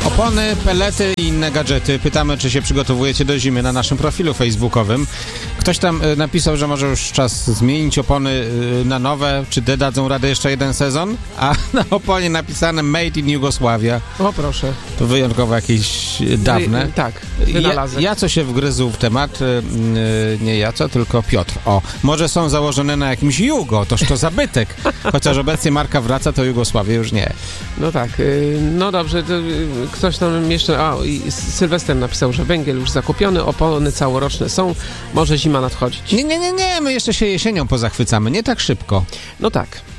Opony, pelety i inne gadżety. Pytamy, czy się przygotowujecie do zimy na naszym profilu facebookowym. Ktoś tam napisał, że może już czas zmienić opony na nowe. Czy te dadzą radę jeszcze jeden sezon? A na oponie napisane Made in Jugosławia. O, proszę. To wyjątkowo jakieś dawne. Tak, wynalazek. Ja co się wgryzł w temat, nie ja co, tylko Piotr. O, może są założone na jakimś Jugo, toż to zabytek. Chociaż obecnie marka wraca, to Jugosławię już nie. No tak, no dobrze, to ktoś tam jeszcze, Sylwester napisał, że węgiel już zakupiony, opony całoroczne są, może zima nadchodzić. Nie, my jeszcze się jesienią pozachwycamy, nie tak szybko. No tak.